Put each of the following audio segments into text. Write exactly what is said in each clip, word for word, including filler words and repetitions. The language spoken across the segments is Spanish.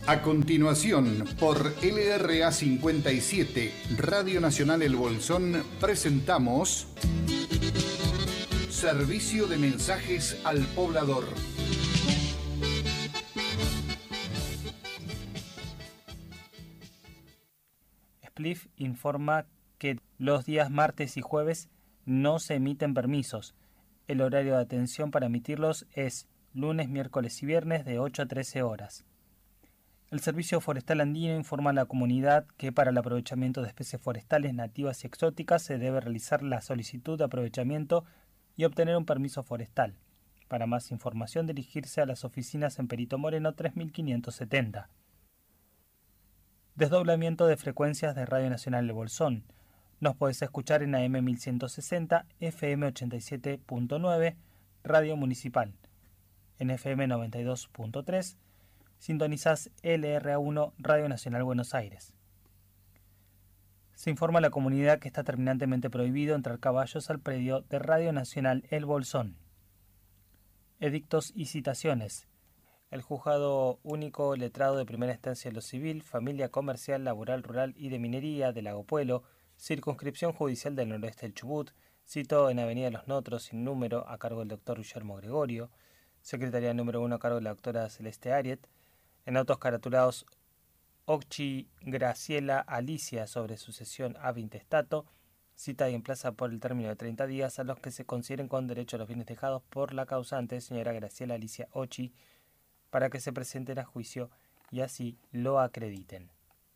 A continuación, por L R A cincuenta y siete, Radio Nacional El Bolsón, presentamos Servicio de Mensajes al Poblador. Spliff informa que los días martes y jueves no se emiten permisos. El horario de atención para emitirlos es lunes, miércoles y viernes de ocho a trece horas. El Servicio Forestal Andino informa a la comunidad que para el aprovechamiento de especies forestales nativas y exóticas se debe realizar la solicitud de aprovechamiento y obtener un permiso forestal. Para más información dirigirse a las oficinas en Perito Moreno tres mil quinientos setenta. Desdoblamiento de frecuencias de Radio Nacional El Bolsón. Nos podés escuchar en A M mil ciento sesenta, F M ochenta y siete punto nueve, Radio Municipal. En F M noventa y dos punto tres, sintonizás L R A uno, Radio Nacional Buenos Aires. Se informa a la comunidad que está terminantemente prohibido entrar caballos al predio de Radio Nacional El Bolsón. Edictos y citaciones. El Juzgado Único Letrado de Primera Instancia de lo Civil, Familia Comercial, Laboral, Rural y de Minería de Lago Puelo, Circunscripción Judicial del Noroeste del Chubut, citó en Avenida Los Notros, sin número, a cargo del doctor Guillermo Gregorio, Secretaría número uno a cargo de la doctora Celeste Ariet, en autos caratulados Occhi Graciela Alicia sobre sucesión ab intestato, cita y emplaza por el término de treinta días a los que se consideren con derecho a los bienes dejados por la causante, señora Graciela Alicia Occhi, para que se presenten a juicio y así lo acrediten.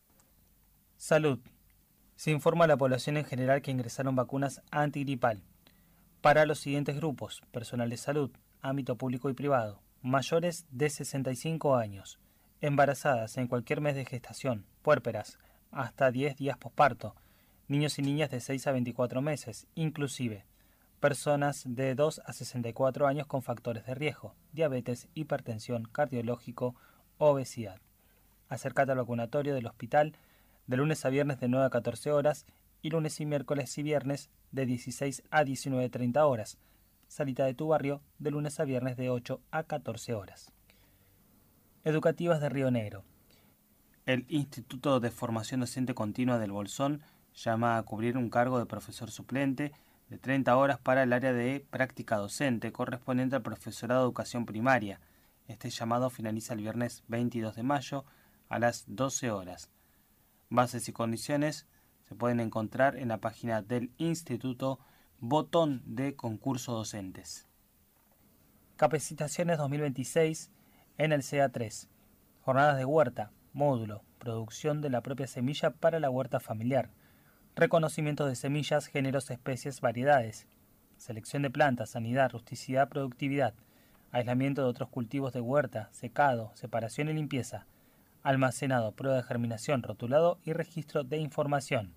Salud. Se informa a la población en general que ingresaron vacunas antigripal para los siguientes grupos: personal de salud, ámbito público y privado, mayores de sesenta y cinco años, embarazadas en cualquier mes de gestación, puérperas, hasta diez días posparto, niños y niñas de seis a veinticuatro meses, inclusive personas de dos a sesenta y cuatro años con factores de riesgo, diabetes, hipertensión, cardiológico, obesidad. Acércate al vacunatorio del hospital de lunes a viernes de nueve a catorce horas y lunes y miércoles y viernes de dieciséis a diecinueve treinta horas. Salita de tu barrio de lunes a viernes de ocho a catorce horas. Educativas de Río Negro. El Instituto de Formación Docente Continua del Bolsón llama a cubrir un cargo de profesor suplente de treinta horas para el área de práctica docente correspondiente al profesorado de educación primaria. Este llamado finaliza el viernes veintidós de mayo a las doce horas. Bases y condiciones se pueden encontrar en la página del Instituto, botón de concurso docentes. Capacitaciones dos mil veintiséis en el C A tres. Jornadas de huerta, módulo, producción de la propia semilla para la huerta familiar. Reconocimiento de semillas, géneros, especies, variedades, selección de plantas, sanidad, rusticidad, productividad, aislamiento de otros cultivos de huerta, secado, separación y limpieza, almacenado, prueba de germinación, rotulado y registro de información.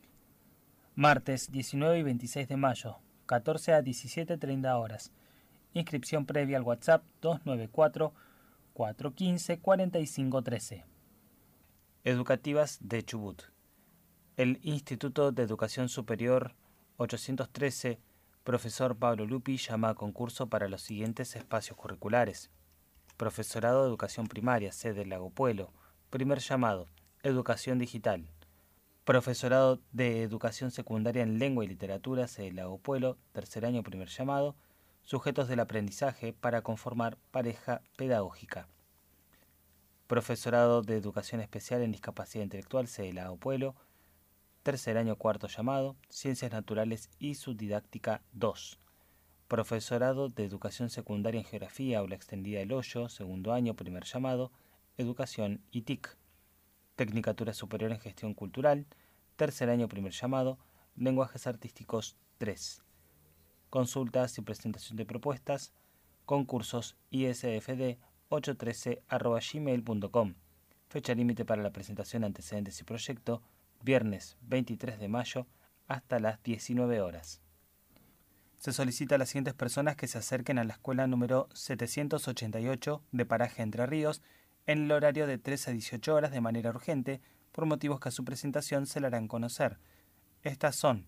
Martes diecinueve y veintiséis de mayo, catorce a diecisiete treinta horas. Inscripción previa al WhatsApp dos nueve cuatro, cuatro uno cinco, cuatro cinco uno tres. Educativas de Chubut. El Instituto de Educación Superior ochocientos trece, profesor Pablo Lupi, llama a concurso para los siguientes espacios curriculares. Profesorado de Educación Primaria, sede Lago Puelo. Primer llamado, Educación Digital. Profesorado de Educación Secundaria en Lengua y Literatura, sede Lago Puelo. Tercer año, primer llamado. Sujetos del aprendizaje para conformar pareja pedagógica. Profesorado de Educación Especial en Discapacidad Intelectual, sede Lago Puelo. Tercer año, cuarto llamado, Ciencias Naturales y Subdidáctica dos. Profesorado de Educación Secundaria en Geografía, Aula Extendida El Hoyo, segundo año, primer llamado, Educación y T I C. Tecnicatura Superior en Gestión Cultural, tercer año, primer llamado, Lenguajes Artísticos tres. Consultas y presentación de propuestas, concursos I S F D ochocientos trece arroba gmail punto com. Fecha límite para la presentación de antecedentes y proyecto, viernes veintitrés de mayo hasta las diecinueve horas. Se solicita a las siguientes personas que se acerquen a la escuela número setecientos ochenta y ocho de Paraje Entre Ríos en el horario de tres a dieciocho horas de manera urgente, por motivos que a su presentación se le harán conocer. Estas son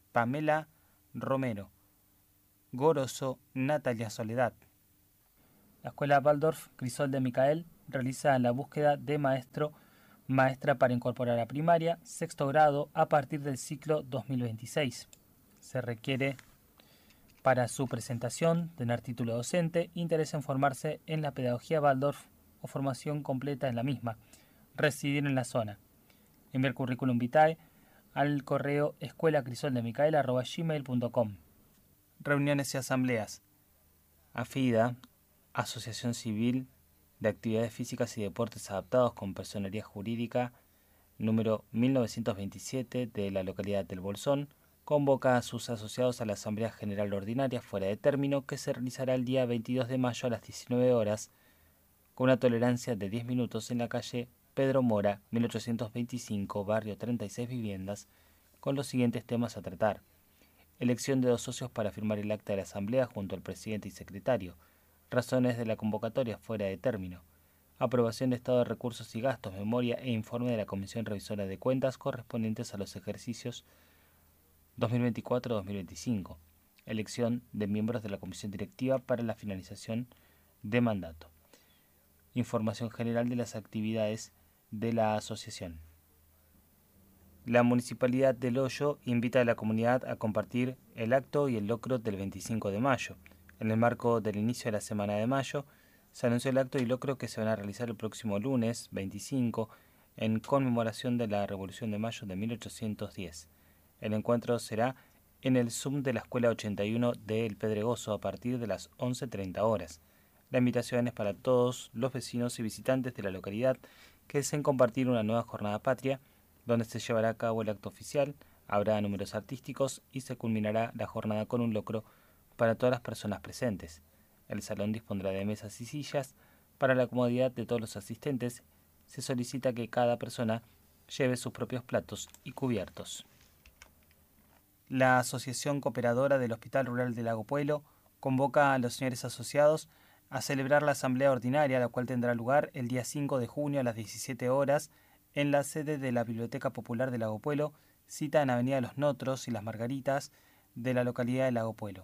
Pamela Romero, Goroso Natalia Soledad, La escuela Waldorf Crisol de Micael realiza la búsqueda de maestro maestra para incorporar a primaria, sexto grado, a partir del ciclo dos mil veintiséis. Se requiere para su presentación tener título docente, interés en formarse en la pedagogía Waldorf o formación completa en la misma, residir en la zona. Enviar currículum vitae al correo escuelacrisoldemicael arroba gmail punto com. Reuniones y asambleas. AFIDA, Asociación Civil de Actividades Físicas y Deportes Adaptados con Personería Jurídica, número mil novecientos veintisiete de la localidad del Bolsón, convoca a sus asociados a la Asamblea General Ordinaria fuera de término que se realizará el día veintidós de mayo a las diecinueve horas con una tolerancia de diez minutos en la calle Pedro Mora, mil ochocientos veinticinco, barrio treinta y seis Viviendas, con los siguientes temas a tratar. Elección de dos socios para firmar el acta de la Asamblea junto al presidente y secretario. Razones de la convocatoria fuera de término. Aprobación de estado de recursos y gastos, memoria e informe de la Comisión Revisora de Cuentas correspondientes a los ejercicios dos mil veinticuatro a dos mil veinticinco. Elección de miembros de la Comisión Directiva para la finalización de mandato. Información general de las actividades de la asociación. La Municipalidad del Hoyo invita a la comunidad a compartir el acto y el locro del veinticinco de mayo. En el marco del inicio de la Semana de Mayo, se anunció el acto y locro que se van a realizar el próximo lunes veinticinco en conmemoración de la Revolución de Mayo de mil ochocientos diez. El encuentro será en el Zoom de la Escuela ochenta y uno de El Pedregoso a partir de las once treinta horas. La invitación es para todos los vecinos y visitantes de la localidad que deseen compartir una nueva jornada patria, donde se llevará a cabo el acto oficial, habrá números artísticos y se culminará la jornada con un locro para todas las personas presentes. El salón dispondrá de mesas y sillas. Para la comodidad de todos los asistentes, se solicita que cada persona lleve sus propios platos y cubiertos. La Asociación Cooperadora del Hospital Rural de Lago Puelo convoca a los señores asociados a celebrar la asamblea ordinaria, la cual tendrá lugar el día cinco de junio a las diecisiete horas en la sede de la Biblioteca Popular de Lago Puelo, cita en Avenida Los Notros y Las Margaritas de la localidad de Lago Puelo.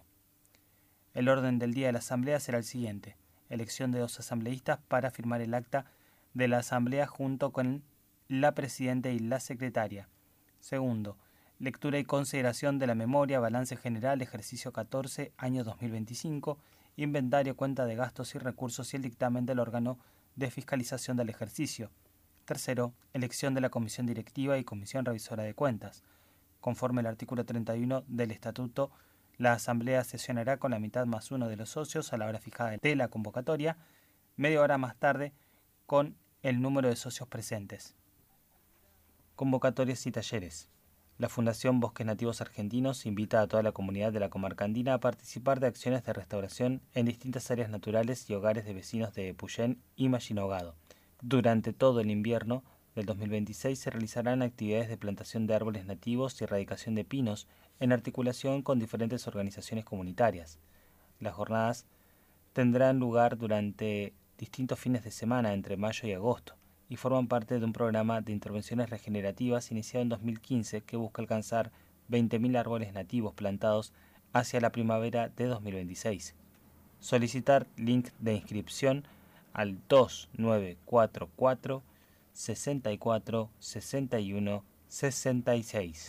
El orden del día de la asamblea será el siguiente: elección de dos asambleístas para firmar el acta de la asamblea junto con la presidenta y la secretaria. Segundo, lectura y consideración de la memoria, balance general, ejercicio catorce, año dos mil veinticinco, inventario, cuenta de gastos y recursos y el dictamen del órgano de fiscalización del ejercicio. Tercero, elección de la comisión directiva y comisión revisora de cuentas. Conforme al artículo treinta y uno del estatuto, la asamblea sesionará con la mitad más uno de los socios a la hora fijada de la convocatoria, media hora más tarde con el número de socios presentes. Convocatorias y talleres. La Fundación Bosques Nativos Argentinos invita a toda la comunidad de la comarca andina a participar de acciones de restauración en distintas áreas naturales y hogares de vecinos de Epuyén y Mallinogado. Durante todo el invierno del dos mil veintiséis se realizarán actividades de plantación de árboles nativos y erradicación de pinos en articulación con diferentes organizaciones comunitarias. Las jornadas tendrán lugar durante distintos fines de semana entre mayo y agosto y forman parte de un programa de intervenciones regenerativas iniciado en dos mil quince que busca alcanzar veinte mil árboles nativos plantados hacia la primavera de dos mil veintiséis. Solicitar link de inscripción al dos nueve cuatro cuatro, sesenta y cuatro, sesenta y uno, sesenta y seis.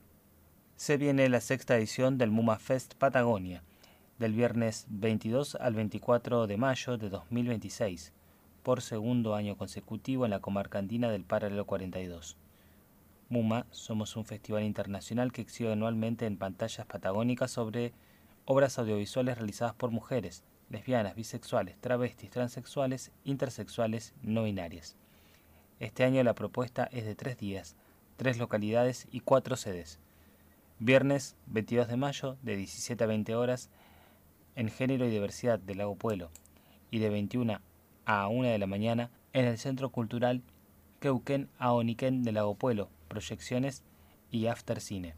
Se viene la sexta edición del Muma Fest Patagonia, del viernes veintidós al veinticuatro de mayo de dos mil veintiséis, por segundo año consecutivo en la comarca andina del Paralelo cuarenta y dos. Muma somos un festival internacional que exhibe anualmente en pantallas patagónicas sobre obras audiovisuales realizadas por mujeres, lesbianas, bisexuales, travestis, transexuales, intersexuales, no binarias. Este año la propuesta es de tres días, tres localidades y cuatro sedes. Viernes veintidós de mayo de diecisiete a veinte horas en Género y Diversidad de Lago Puelo y de veintiuna a una de la mañana en el Centro Cultural Queuquén Aoniquén de Lago Puelo, proyecciones y after cine.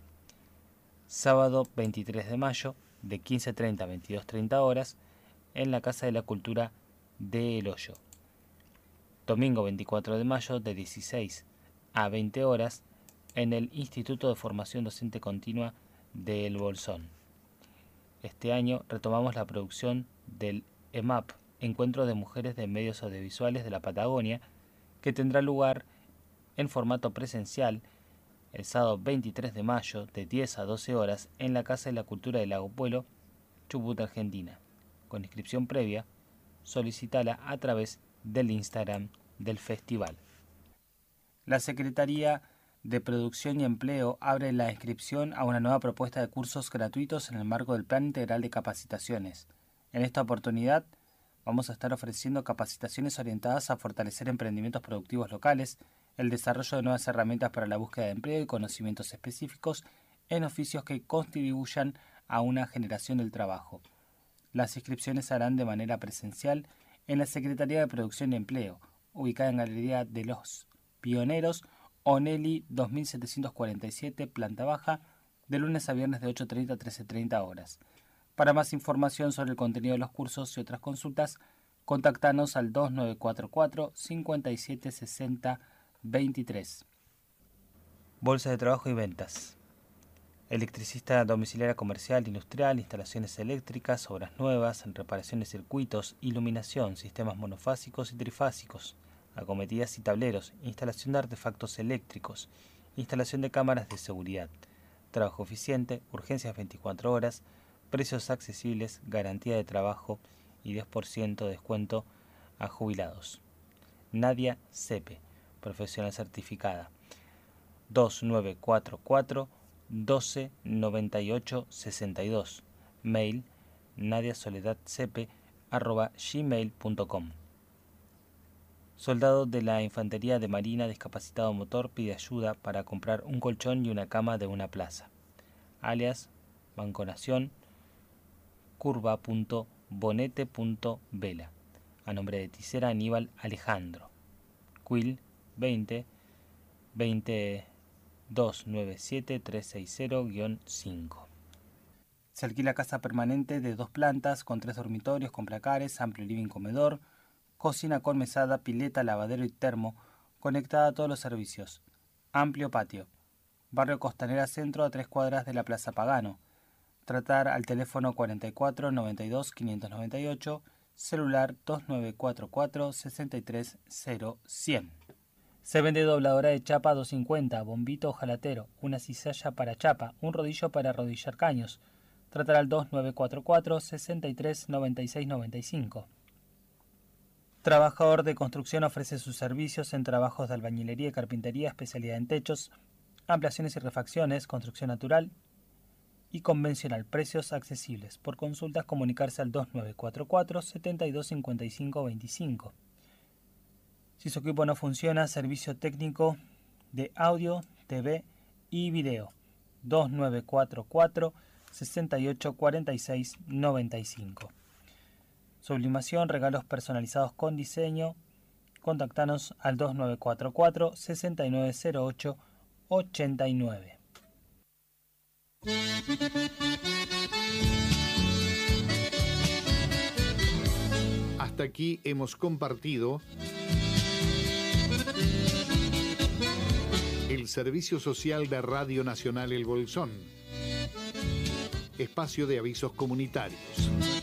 Sábado veintitrés de mayo de quince treinta a veintidós treinta horas en la Casa de la Cultura de El Hoyo. Domingo veinticuatro de mayo de dieciséis a veinte horas en el Instituto de Formación Docente Continua de El Bolsón. Este año retomamos la producción del E M A P Encuentro de Mujeres de Medios Audiovisuales de la Patagonia, que tendrá lugar en formato presencial el sábado veintitrés de mayo de diez a doce horas en la Casa de la Cultura de Lago Puelo, Chubut, Argentina. Con inscripción previa, solicítala a través del Instagram del festival. La Secretaría de Producción y Empleo abre la inscripción a una nueva propuesta de cursos gratuitos en el marco del Plan Integral de Capacitaciones. En esta oportunidad vamos a estar ofreciendo capacitaciones orientadas a fortalecer emprendimientos productivos locales, el desarrollo de nuevas herramientas para la búsqueda de empleo y conocimientos específicos en oficios que contribuyan a una generación del trabajo. Las inscripciones se harán de manera presencial en la Secretaría de Producción y Empleo, ubicada en Galería de los Pioneros, Onelli dos mil setecientos cuarenta y siete, planta baja, de lunes a viernes de ocho treinta a trece treinta horas. Para más información sobre el contenido de los cursos y otras consultas, contactanos al dos nueve cuatro cuatro, cinco siete seis cero, veintitrés. Bolsa de Trabajo y Ventas. Electricista domiciliaria comercial, industrial, instalaciones eléctricas, obras nuevas, reparación de circuitos, iluminación, sistemas monofásicos y trifásicos, acometidas y tableros, instalación de artefactos eléctricos, instalación de cámaras de seguridad, trabajo eficiente, urgencias veinticuatro horas, precios accesibles, garantía de trabajo y diez por ciento de descuento a jubilados. Nadia Cepe, profesional certificada. dos nueve cuatro cuatro, doce noventa y ocho sesenta y dos. Mail nadiasoledadcepe arroba gmail punto com. Soldado de la Infantería de Marina discapacitado motor pide ayuda para comprar un colchón y una cama de una plaza. Alias Banco Nación, curva punto bonete punto vela. A nombre de Tisera Aníbal Alejandro. Quill veinte veinte dos nueve siete tres seis cero guión cinco. Se alquila casa permanente de dos plantas con tres dormitorios con placares, amplio living comedor, cocina con mesada, pileta, lavadero y termo, conectada a todos los servicios. Amplio patio. Barrio Costanera Centro, a tres cuadras de la Plaza Pagano. Tratar al teléfono cuarenta y cuatro noventa y dos quinientos noventa y ocho, celular dos nueve cuatro cuatro sesenta y tres cero cien. Se vende dobladora de chapa doscientos cincuenta, bombito ojalatero, una cizalla para chapa, un rodillo para arrodillar caños. Tratar al dos nueve cuatro cuatro sesenta y tres noventa y seis noventa y cinco. Trabajador de construcción ofrece sus servicios en trabajos de albañilería y carpintería, especialidad en techos, ampliaciones y refacciones, construcción natural y convencional, precios accesibles. Por consultas comunicarse al dos nueve cuatro cuatro setenta y dos cincuenta y cinco veinticinco. Si su equipo no funciona, servicio técnico de audio, T V y video. dos nueve cuatro cuatro sesenta y ocho cuarenta y seis noventa y cinco. Sublimación, regalos personalizados con diseño. Contactanos al dos nueve cuatro cuatro sesenta y nueve cero ocho ochenta y nueve. Hasta aquí hemos compartido el servicio social de Radio Nacional El Bolsón, espacio de avisos comunitarios.